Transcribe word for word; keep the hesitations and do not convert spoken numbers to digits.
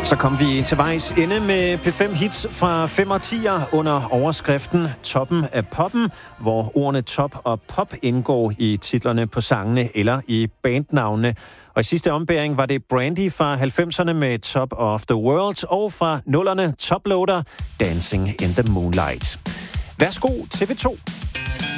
Så kom vi til vejs ende med P fem hits fra fem og tier under overskriften Toppen af poppen, hvor ordene top og pop indgår i titlerne på sangene eller i bandnavnene. Og i sidste ombæring var det Brandy fra halvfemserne med Top of the World, og fra nullerne Toploader Dancing in the Moonlight. Værsgo T V to.